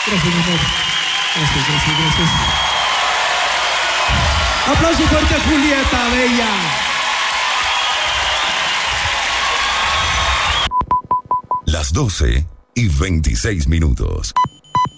Gracias, mi amor. Gracias. Aplauso fuerte a Julieta, bella. Las 12:26.